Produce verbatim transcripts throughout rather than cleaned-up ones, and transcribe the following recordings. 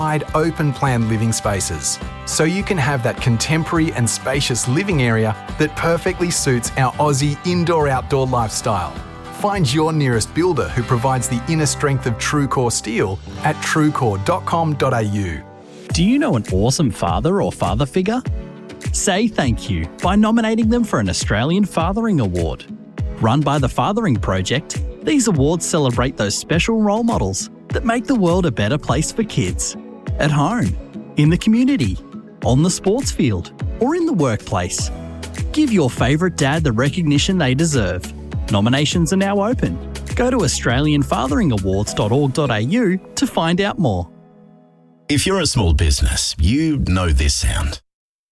open plan living spaces, so you can have that contemporary and spacious living area that perfectly suits our Aussie indoor-outdoor lifestyle. Find your nearest builder who provides the inner strength of TrueCore steel at truecore dot com dot a u. Do you know an awesome father or father figure? Say thank you by nominating them for an Australian Fathering Award. Run by the Fathering Project, these awards celebrate those special role models that make the world a better place for kids. At home, in the community, on the sports field, or in the workplace. Give your favourite dad the recognition they deserve. Nominations are now open. Go to australian fathering awards dot org dot a u to find out more. If you're a small business, you know this sound.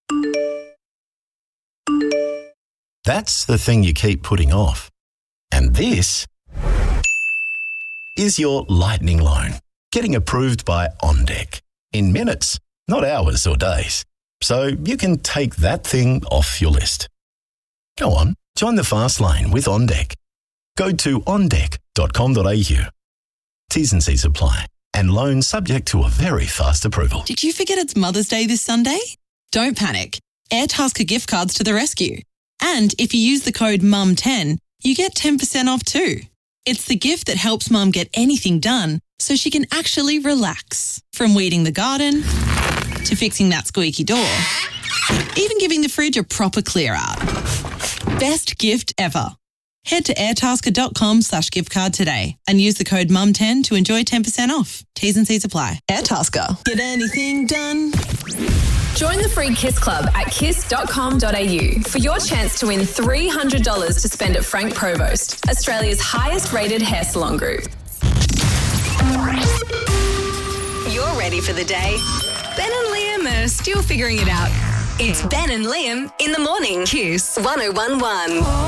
That's the thing you keep putting off. And this is your lightning loan, getting approved by OnDeck in minutes, not hours or days. So you can take that thing off your list. Go on, join the fast lane with OnDeck. Go to on deck dot com dot a u. T's and C's apply, and loan subject to a very fast approval. Did you forget it's Mother's Day this Sunday? Don't panic. Airtasker gift cards to the rescue. And if you use the code mum ten, you get ten percent off too. It's the gift that helps mum get anything done so she can actually relax. From weeding the garden to fixing that squeaky door, even giving the fridge a proper clear out. Best gift ever. Head to airtasker dot com slash gift card today and use the code mum ten to enjoy ten percent off. T's and C's apply. Airtasker. Get anything done. Join the free KISS Club at kiss dot com dot a u for your chance to win three hundred dollars to spend at Frank Provost, Australia's highest rated hair salon group. You're ready for the day. Ben and Liam are still figuring it out. It's Ben and Liam in the morning. KISS one oh one one.